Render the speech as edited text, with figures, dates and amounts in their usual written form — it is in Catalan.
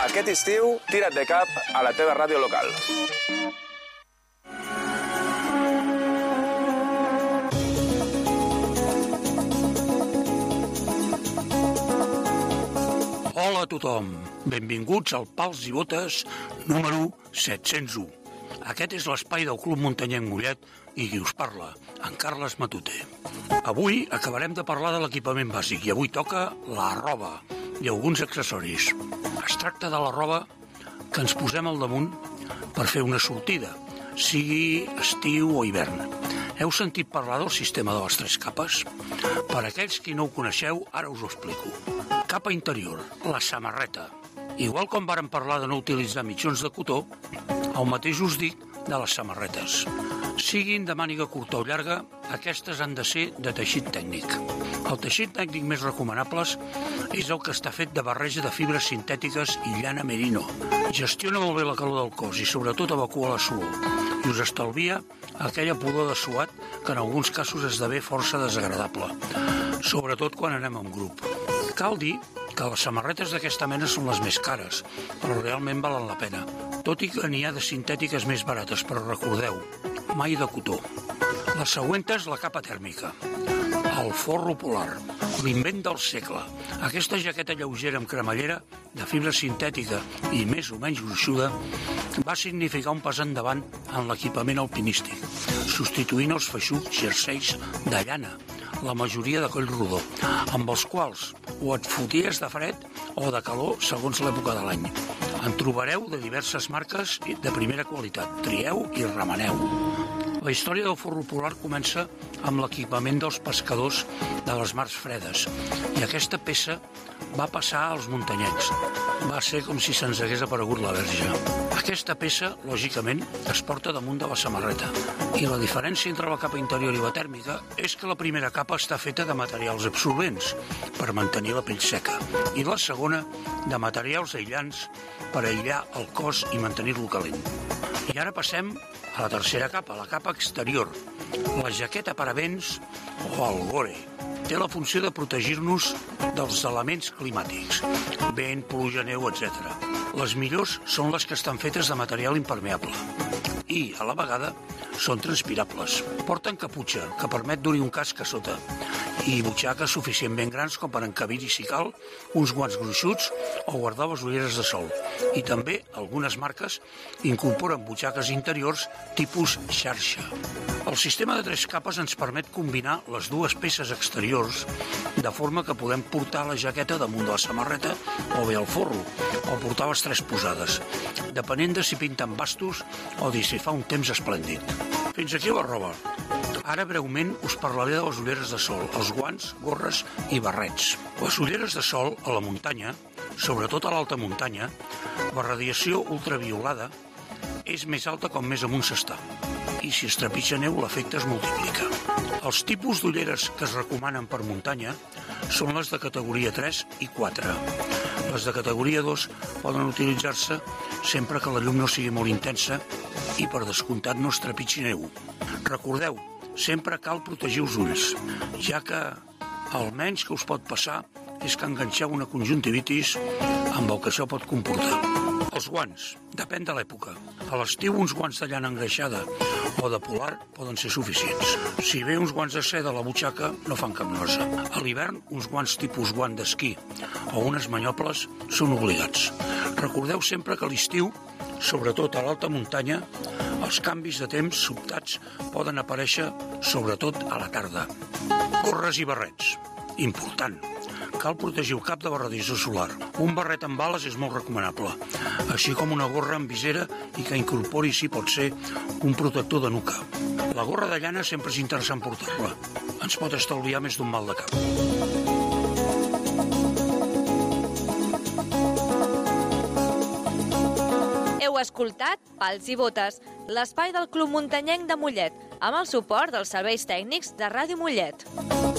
Aquest estiu, tira't de cap a la teva ràdio local. Hola a tothom, benvinguts al Pals i Botes número 701. Aquest és l'espai del Club Muntanyenc Mollet i qui us parla, en Carles Matute. Avui acabarem de parlar de l'equipament bàsic i avui toca la roba i alguns accessoris. Es tracta de la roba que ens posem al damunt per fer una sortida, sigui estiu o hivern. Heu sentit parlar del sistema de les 3 capes? Per aquells qui no ho coneixeu, ara us ho explico. Capa interior, la samarreta. Igual com vàrem parlar de no utilitzar mitjons de cotó, el mateix us dic de les samarretes. Siguin de màniga curta o llarga, aquestes han de ser de teixit tècnic. El teixit tècnic més recomanable és el que està fet de barreja de fibres sintètiques i llana merino. Gestiona molt bé la calor del cos i sobretot evacua la suor i us estalvia aquella pudor de suat que en alguns casos esdevé força desagradable, sobretot quan anem en grup. Cal dir que les samarretes d'aquesta mena són les més cares, però realment valen la pena, tot i que n'hi ha de sintètiques més barates, però recordeu, mai de cotó. La següent és la capa tèrmica. El forro polar, l'invent del segle. Aquesta jaqueta lleugera amb cremallera, de fibra sintètica i més o menys gruixuda, va significar un pas endavant en l'equipament alpinístic, substituint els feixucs jerseis de llana, la majoria de coll rodó, amb els quals o et foties de fred o de calor segons l'època de l'any. En trobareu de diverses marques de primera qualitat. Trieu i remeneu. La història del forro polar comença amb l'equipament dels pescadors de les mars fredes i aquesta peça va passar als muntanyencs. Va ser com si se'ns hagués aparegut la verge. Aquesta peça, lògicament, es porta damunt de la samarreta i la diferència entre la capa interior i la tèrmica és que la primera capa està feta de materials absorbents per mantenir la pell seca i la segona de materials aïllants per aïllar el cos i mantenir-lo calent. I ara passem a la tercera capa, la capa exterior, la jaqueta paravents o el gore. Té la funció de protegir-nos dels elements climàtics, vent, pluja, neu, etc. Les millors són les que estan fetes de material impermeable i, a la vegada, són transpirables. Porten caputxa, que permet dur-hi un casc a sota, i butxaques suficientment grans com per encabir-hi, si cal, uns guants gruixuts o guardar les ulleres de sol. I també, algunes marques incorporen butxaques interiors tipus xarxa. El sistema de 3 capes ens permet combinar les dues peces exteriors de forma que podem portar la jaqueta damunt de la samarreta o bé el forro, o portar les 3 posades, depenent de si pinten bastos o de si fa un temps esplèndid. Fins aquí la roba. Ara breument us parlaré de les ulleres de sol, els guants, gorres i barrets. Les ulleres de sol a la muntanya, sobretot a l'alta muntanya, la radiació ultraviolada és més alta com més amunt s'està i si es trepitja neu l'efecte es multiplica. Els tipus d'ulleres que es recomanen per muntanya són les de categoria 3 i 4. Les de categoria 2 poden utilitzar-se sempre que la llum no sigui molt intensa i per descomptat no es trepitgi neu. Recordeu, sempre cal protegir els ulls, ja que el menys que us pot passar és que enganxeu una conjuntivitis amb el que això pot comportar. Els guants, depèn de l'època. A l'estiu uns guants de llana engreixada o de polar poden ser suficients. Si ve uns guants de seda a la butxaca no fan cap nosa. A l'hivern uns guants tipus guant d'esquí o unes manyoples són obligats. Recordeu sempre que a l'estiu, sobretot a l'alta muntanya, els canvis de temps sobtats poden aparèixer sobretot a la tarda. Gorres i barrets. Important. Cal protegir el cap de la radiació solar. Un barret amb ales és molt recomanable, així com una gorra amb visera i que incorpori, si pot ser, un protector de nuca. La gorra de llana sempre és interessant portar-la. Ens pot estalviar més d'un mal de cap. Heu escoltat Pals i Botes, l'espai del Club Muntanyenc de Mollet, amb el suport dels serveis tècnics de Ràdio Mollet.